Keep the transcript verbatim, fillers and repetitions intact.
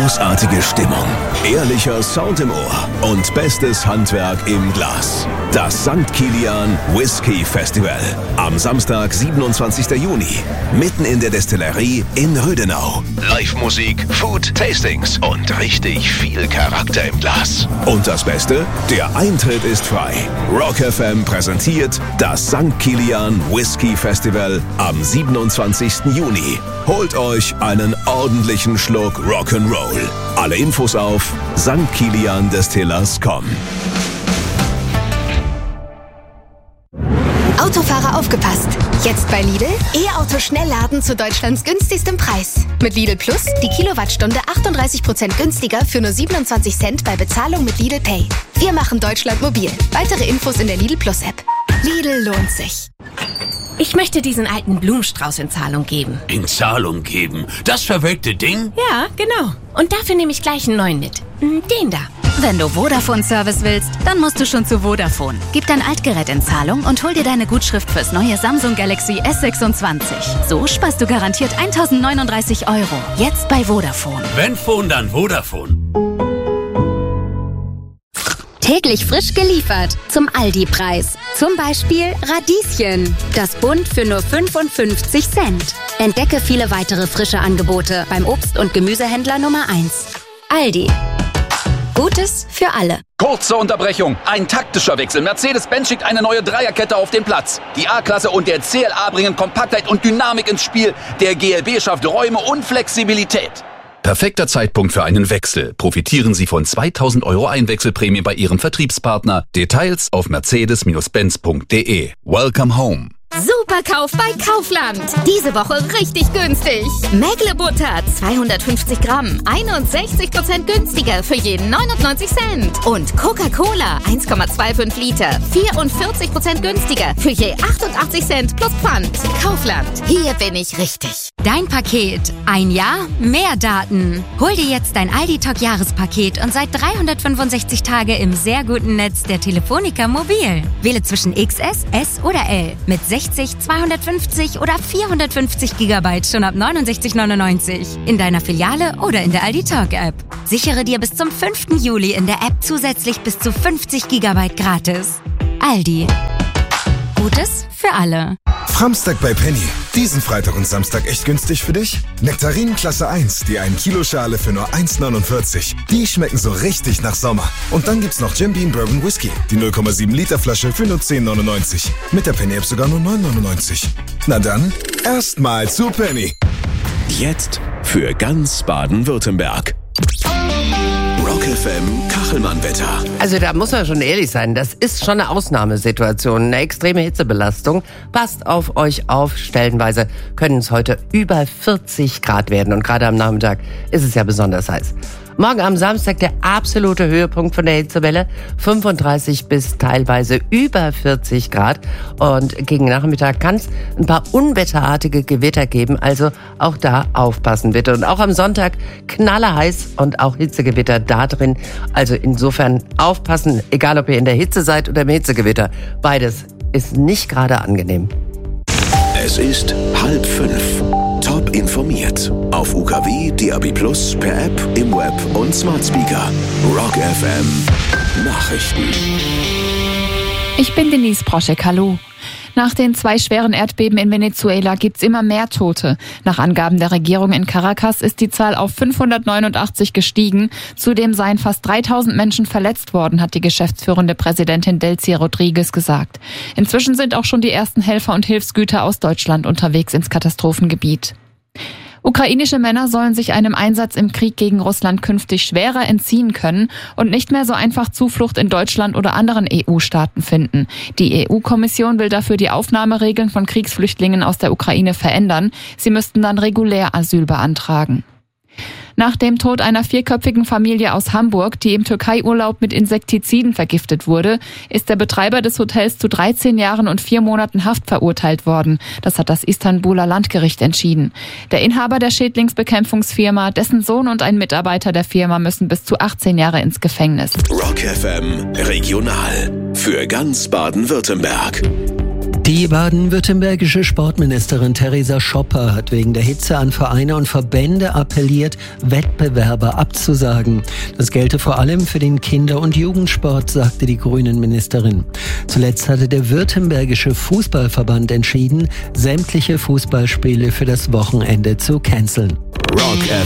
Großartige Stimmung, ehrlicher Sound im Ohr und bestes Handwerk im Glas. Das Sankt Kilian Whisky Festival. Am Samstag, siebenundzwanzigsten Juni. Mitten in der Destillerie in Rödenau. Live-Musik, Food, Tastings und richtig viel Charakter im Glas. Und das Beste? Der Eintritt ist frei. Rock F M präsentiert das Sankt Kilian Whisky Festival am siebenundzwanzigsten Juni. Holt euch einen ordentlichen Schluck Rock'n'Roll. Alle Infos auf sankt kilian distillers punkt com. Autofahrer aufgepasst! Jetzt bei Lidl E-Auto Schnellladen zu Deutschlands günstigstem Preis. Mit Lidl Plus die Kilowattstunde achtunddreißig Prozent günstiger für nur siebenundzwanzig Cent bei Bezahlung mit Lidl Pay. Wir machen Deutschland mobil. Weitere Infos in der Lidl Plus App. Lidl lohnt sich. Ich möchte diesen alten Blumenstrauß in Zahlung geben. In Zahlung geben? Das verwelkte Ding? Ja, genau. Und dafür nehme ich gleich einen neuen mit. Den da. Wenn du Vodafone-Service willst, dann musst du schon zu Vodafone. Gib dein Altgerät in Zahlung und hol dir deine Gutschrift fürs neue Samsung Galaxy S sechsundzwanzig. So sparst du garantiert eintausendneununddreißig Euro. Jetzt bei Vodafone. Wenn Phone, dann Vodafone. Täglich frisch geliefert zum Aldi-Preis. Zum Beispiel Radieschen. Das Bund für nur fünfundfünfzig Cent. Entdecke viele weitere frische Angebote beim Obst- und Gemüsehändler Nummer eins. Aldi. Gutes für alle. Kurze Unterbrechung. Ein taktischer Wechsel. Mercedes-Benz schickt eine neue Dreierkette auf den Platz. Die A-Klasse und der C L A bringen Kompaktheit und Dynamik ins Spiel. Der G L B schafft Räume und Flexibilität. Perfekter Zeitpunkt für einen Wechsel. Profitieren Sie von zweitausend Euro Einwechselprämie bei Ihrem Vertriebspartner. Details auf mercedes benz punkt de. Welcome home. Superkauf bei Kaufland. Diese Woche richtig günstig. Mägle-Butter zweihundertfünfzig Gramm, einundsechzig Prozent günstiger für jeden neunundneunzig Cent. Und Coca-Cola eins Komma fünfundzwanzig Liter, vierundvierzig Prozent günstiger für je achtundachtzig Cent plus Pfand. Kaufland, hier bin ich richtig. Dein Paket. Ein Jahr, mehr Daten. Hol dir jetzt dein Aldi-Talk-Jahrespaket und seit dreihundertfünfundsechzig Tage im sehr guten Netz der Telefonica Mobil. Wähle zwischen X S, S oder L mit sechzig, zweihundertfünfzig oder vierhundertfünfzig Gigabyte schon ab neunundsechzig neunundneunzig. In deiner Filiale oder in der Aldi Talk App. Sichere dir bis zum fünften Juli in der App zusätzlich bis zu fünfzig Gigabyte gratis. Aldi. Gutes für alle. Framstag bei Penny. Diesen Freitag und Samstag echt günstig für dich? Nektarinen Klasse eins, die ein Kilo Schale für nur eins neunundvierzig. Die schmecken so richtig nach Sommer. Und dann gibt's noch Jim Beam Bourbon Whisky, die null Komma sieben Liter Flasche für nur zehn neunundneunzig. Mit der Penny App sogar nur neun neunundneunzig. Na dann, erstmal zu Penny. Jetzt für ganz Baden-Württemberg. Rock F M Kachelmann-Wetter. Also da muss man schon ehrlich sein, das ist schon eine Ausnahmesituation, eine extreme Hitzebelastung. Passt auf euch auf, stellenweise können es heute über vierzig Grad werden und gerade am Nachmittag ist es ja besonders heiß. Morgen am Samstag der absolute Höhepunkt von der Hitzewelle, fünfunddreißig bis teilweise über vierzig Grad. Und gegen Nachmittag kann es ein paar unwetterartige Gewitter geben, also auch da aufpassen bitte. Und auch am Sonntag knallerheiß und auch Hitzegewitter da drin. Also insofern aufpassen, egal ob ihr in der Hitze seid oder im Hitzegewitter. Beides ist nicht gerade angenehm. Es ist halb fünf. Top informiert. Auf U K W, D A B Plus, per App, im Web und Smart Speaker. Rock F M Nachrichten. Ich bin Denise Proschek, hallo. Nach den zwei schweren Erdbeben in Venezuela gibt's immer mehr Tote. Nach Angaben der Regierung in Caracas ist die Zahl auf fünfhundertneunundachtzig gestiegen. Zudem seien fast dreitausend Menschen verletzt worden, hat die geschäftsführende Präsidentin Delcy Rodriguez gesagt. Inzwischen sind auch schon die ersten Helfer und Hilfsgüter aus Deutschland unterwegs ins Katastrophengebiet. Ukrainische Männer sollen sich einem Einsatz im Krieg gegen Russland künftig schwerer entziehen können und nicht mehr so einfach Zuflucht in Deutschland oder anderen E U-Staaten finden. Die E U-Kommission will dafür die Aufnahmeregeln von Kriegsflüchtlingen aus der Ukraine verändern. Sie müssten dann regulär Asyl beantragen. Nach dem Tod einer vierköpfigen Familie aus Hamburg, die im Türkei-Urlaub mit Insektiziden vergiftet wurde, ist der Betreiber des Hotels zu dreizehn Jahren und vier Monaten Haft verurteilt worden. Das hat das Istanbuler Landgericht entschieden. Der Inhaber der Schädlingsbekämpfungsfirma, dessen Sohn und ein Mitarbeiter der Firma müssen bis zu achtzehn Jahre ins Gefängnis. Rock F M Regional für ganz Baden-Württemberg. Die baden-württembergische Sportministerin Theresa Schopper hat wegen der Hitze an Vereine und Verbände appelliert, Wettbewerbe abzusagen. Das gelte vor allem für den Kinder- und Jugendsport, sagte die Grünen-Ministerin. Zuletzt hatte der württembergische Fußballverband entschieden, sämtliche Fußballspiele für das Wochenende zu canceln. Rock